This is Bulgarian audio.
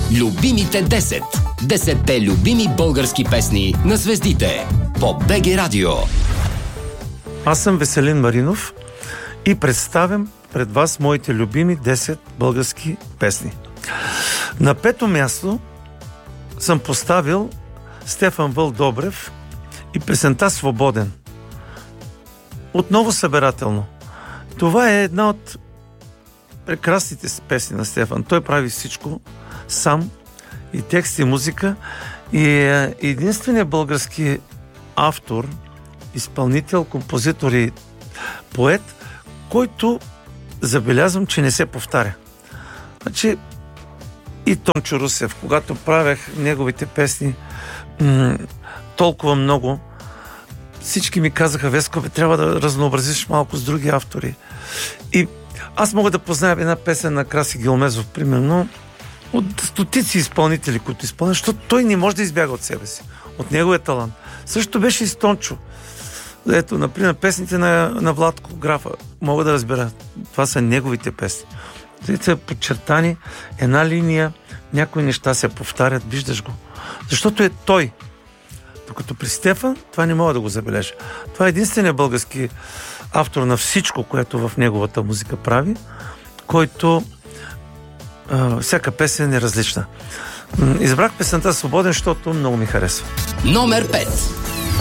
Любимите 10. 10-те любими български песни на звездите по БГ Радио. Аз съм Веселин Маринов и представям пред вас моите любими 10 български песни. На 5-то място съм поставил Стефан Вълдобрев и песента "Свободен". Отново събирателно. Това е една от прекрасните песни на Стефан. Той прави всичко сам, и текст, и музика, и е единственият български автор, изпълнител, композитор и поет, който забелязвам, че не се повтаря. Значи и Тончо Русев, когато правех неговите песни толкова много, всички ми казаха: Веско, трябва да разнообразиш малко с други автори. И аз мога да позная една песен на Краси Гилмезов, примерно, от стотици изпълнители, които изпълнят, защото той не може да избяга от себе си, от неговия талант. Също беше и с Тончо. Ето, например, песните на Владко Графа. Мога да разбера. Това са неговите песни. Те са подчертани, една линия, някои неща се повтарят, виждаш го. Защото е той. Докато при Стефан това не мога да го забележа. Това е единственият български автор на всичко, което в неговата музика прави, който всяка песен е различна. Избрах песента "Свободен", защото много ми харесва. Номер 5.